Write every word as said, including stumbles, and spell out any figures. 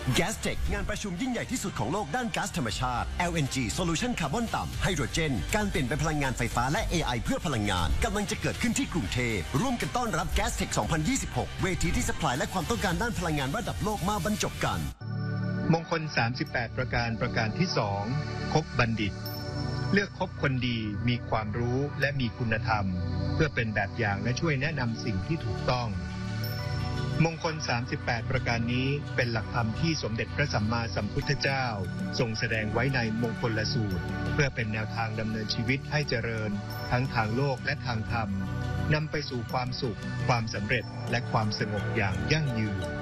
Gastech งานประชุมยิ่งใหญ่ที่สุดของโลกด้านก๊าซธรรมชาติ แอล เอ็น จี Solution คาร์บอนต่ำไฮโดรเจนการเปลี่ยนเป็นพลังงานไฟฟ้าและ เอ ไอ เพื่อพลังงานกำลังจะเกิดขึ้นที่กรุงเทพร่วมกันต้อนรับ Gastech สองพันยี่สิบหก เวทีที่ซัพพลายและความต้องการด้านพลังงานระดับโลกมาบรรจบกันมงคลสามสิบแปดประการประการที่สองคบบัณฑิตเลือกคบคนดีมีความรู้และมีคุณธรรมเพื่อเป็นแบบอย่างและช่วยแนะนำสิ่งที่ถูกต้องมงคลสามสิบแปดประการนี้เป็นหลักธรรมที่สมเด็จพระสัมมาสัมพุทธเจ้าทรงแสดงไว้ในมงคลสูตรเพื่อเป็นแนวทางดำเนินชีวิตให้เจริญทั้งทางโลกและทางธรรมนำไปสู่ความสุขความสำเร็จและความสงบอย่างยั่งยืน